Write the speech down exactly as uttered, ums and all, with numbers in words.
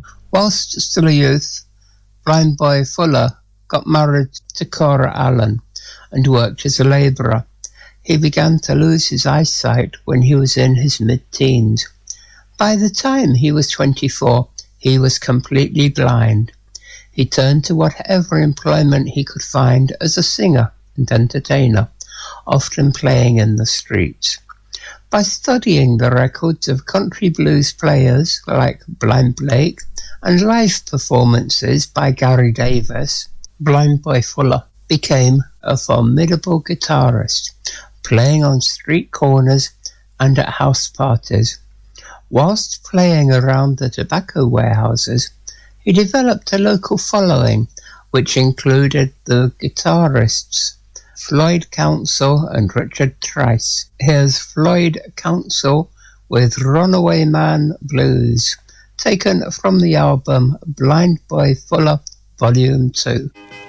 Whilst still a youth, Blind Boy Fuller got married to Cora Allen and worked as a labourer. He began to lose his eyesight when he was in his mid-teens. By the time he was twenty-four, he was completely blind. He turned to whatever employment he could find as a singer and entertainer, often playing in the streets. By studying the records of country blues players like Blind Blake and live performances by Gary Davis, Blind Boy Fuller became a formidable guitarist, playing on street corners and at house parties. Whilst playing around the tobacco warehouses, he developed a local following, which included the guitarists Floyd Council and Richard Trice. Here's Floyd Council with Runaway Man Blues, taken from the album Blind Boy Fuller Volume two.